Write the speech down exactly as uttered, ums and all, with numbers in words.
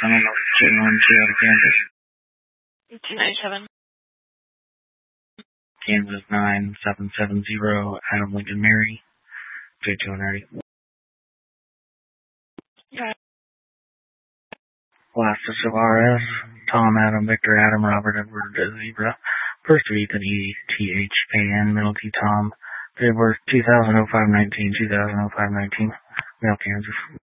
I don't know, two one two out of Kansas. two ninety-seven. Kansas nine seven seven zero out of Lincoln Mary. J two ready. Okay. Last is of R S. Tom Adam Victor Adam Robert Edward Zebra. First of Ethan E T H A N Middle T Tom. Date of birth two thousand oh five nineteen two thousand oh five nineteen. Male Kansas.